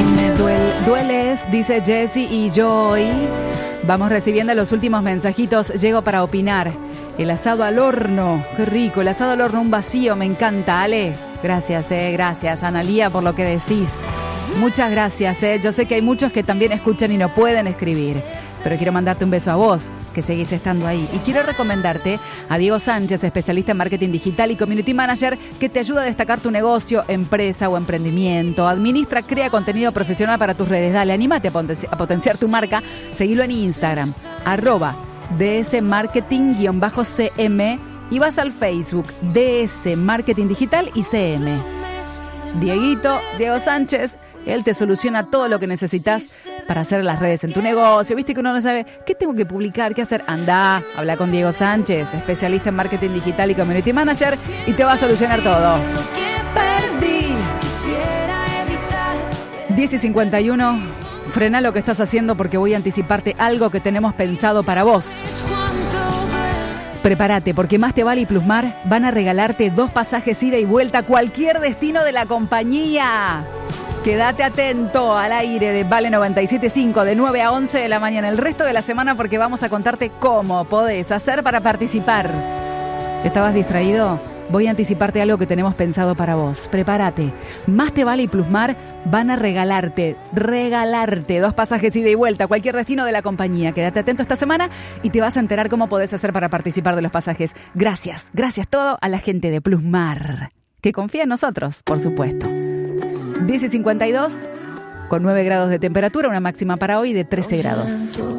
Dueles, dice Jessy, y yo hoy vamos recibiendo los últimos mensajitos. Llego para opinar. El asado al horno, qué rico, el asado al horno, un vacío, me encanta, Ale. Gracias, Analía, por lo que decís. Muchas gracias, yo sé que hay muchos que también escuchan y no pueden escribir, pero quiero mandarte un beso a vos, que seguís estando ahí. Y quiero recomendarte a Diego Sánchez, especialista en marketing digital y community manager, que te ayuda a destacar tu negocio, empresa o emprendimiento. Administra, crea contenido profesional para tus redes. Dale, anímate a potenciar tu marca. Seguilo en Instagram, @dsmarketing_cm, y vas al Facebook, DS Marketing Digital y CM. Diego Sánchez, él te soluciona todo lo que necesitas para hacer las redes en tu negocio. Viste que uno no sabe qué tengo que publicar, qué hacer. Andá, habla con Diego Sánchez, especialista en marketing digital y community manager, y te va a solucionar todo. 10:51, frena lo que estás haciendo porque voy a anticiparte algo que tenemos pensado para vos. Prepárate, porque Más Te Vale y Plusmar van a regalarte 2 pasajes ida y vuelta a cualquier destino de la compañía. Quédate atento al aire de Vale 97.5 de 9 a 11 de la mañana el resto de la semana, porque vamos a contarte cómo podés hacer para participar. ¿Estabas distraído? Voy a anticiparte algo que tenemos pensado para vos. Prepárate. Más Te Vale y Plusmar van a regalarte 2 pasajes ida y vuelta a cualquier destino de la compañía. Quédate atento esta semana y te vas a enterar cómo podés hacer para participar de los pasajes. Gracias todo a la gente de Plusmar, que confía en nosotros, por supuesto. 10:52, con 9 grados de temperatura, una máxima para hoy de 13 grados.